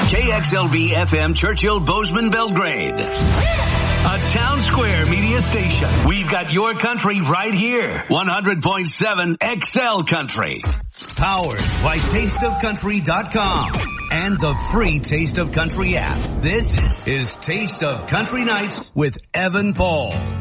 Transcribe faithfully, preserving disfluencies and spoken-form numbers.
K X L V F M Churchill Bozeman Belgrade. A Town Square media station. We've got your country right here. one hundred point seven X L Country. Powered by taste of country dot com and the free Taste of Country app. This is Taste of Country Nights with Evan Paul.